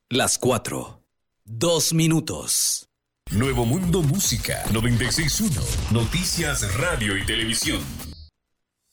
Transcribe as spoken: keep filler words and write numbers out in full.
Las cuatro. Dos minutos. Nuevo Mundo Música noventa y seis punto uno. Noticias, radio y televisión.